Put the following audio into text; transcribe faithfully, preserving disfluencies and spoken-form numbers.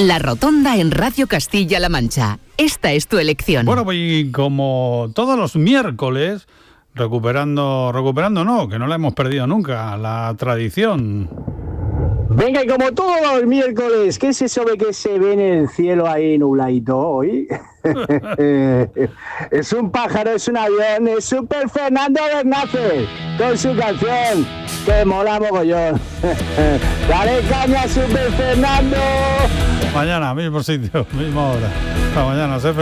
La Rotonda en Radio Castilla-La Mancha. Esta es tu elección. Bueno, pues y como todos los miércoles, recuperando, recuperando no, que no la hemos perdido nunca, la tradición. Venga, y como todos los miércoles, ¿qué es eso de que se ve en el cielo ahí nubladito hoy? Es un pájaro, es un avión, es Super Fernando Bernácez, con su canción que mola mogollón. Dale caña, Super Fernando. Mañana, mismo sitio, misma hora. Hasta mañana, sé feliz.